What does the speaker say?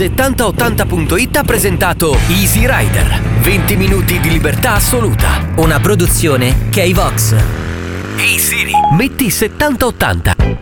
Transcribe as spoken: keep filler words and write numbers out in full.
settanta ottanta punto it ha presentato Easy Rider, venti minuti di libertà assoluta. Una produzione K-Vox. Ehi Siri, metti settanta ottanta.